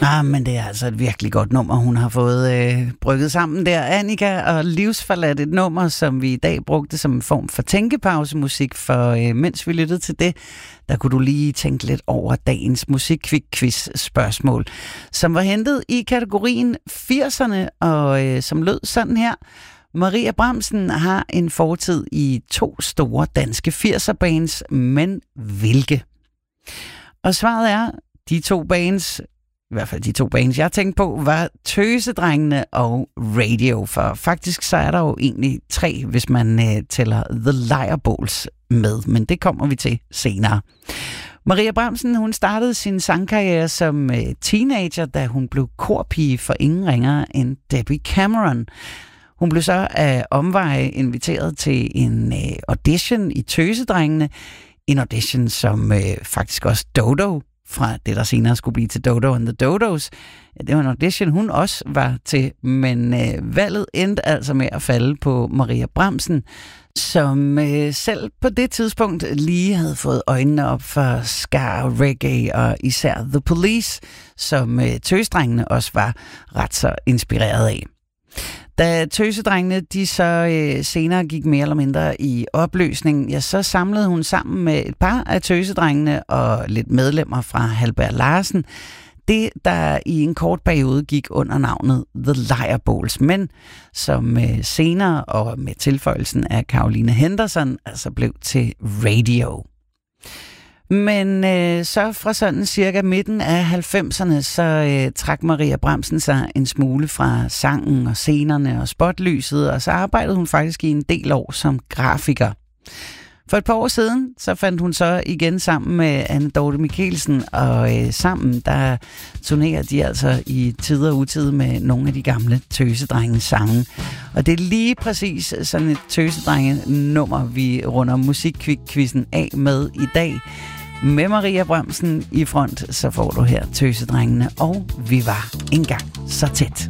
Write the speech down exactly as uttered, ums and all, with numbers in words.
Ah, men det er altså et virkelig godt nummer, hun har fået øh, brygget sammen der. Annika og Livsforladt, et nummer, som vi i dag brugte som en form for tænkepausemusik, for øh, mens vi lyttede til det, der kunne du lige tænke lidt over dagens musikquiz-spørgsmål, som var hentet i kategorien firserne, og øh, som lød sådan her. Maria Bramsen har en fortid i to store danske firser-bands, men hvilke? Og svaret er, de to bands, i hvert fald de to bands, jeg tænkte på, var Tøsedrengene og Radio. For faktisk så er der jo egentlig tre, hvis man øh, tæller The Lireballs med. Men det kommer vi til senere. Maria Bramsen, hun startede sin sangkarriere som øh, teenager, da hun blev korpige for ingen ringere end Debbie Cameron. Hun blev så af omveje inviteret til en øh, audition i Tøsedrengene. En audition, som øh, faktisk også Dodo, fra det, der senere skulle blive til Dodo and the Dodos. Ja, det var en audition, hun også var til, men øh, valget endte altså med at falde på Maria Bramsen, som øh, selv på det tidspunkt lige havde fået øjnene op for ska, reggae og især The Police, som øh, Tøsedrengene også var ret så inspireret af. Da Tøsedrengene de så øh, senere gik mere eller mindre i opløsning, ja, så samlede hun sammen med et par af Tøsedrengene og lidt medlemmer fra Halberg Larsen, det der i en kort periode gik under navnet The Lireballs, men som øh, senere og med tilføjelsen af Caroline Henderson altså blev til Radio. Men øh, så fra sådan cirka midten af halvfemserne, så øh, trak Maria Bramsen sig en smule fra sangen og scenerne og spotlyset, og så arbejdede hun faktisk i en del år som grafiker. For et par år siden, så fandt hun så igen sammen med Anne Dorthe Michelsen, og øh, sammen der turnerer de altså i tid og utid med nogle af de gamle Tøsedrenges sange. Og det er lige præcis sådan et Tøsedrenge-nummer, vi runder musikquizzen af med i dag. Med Maria Bramsen i front, så får du her Tøsedrengene, og vi var engang så tæt.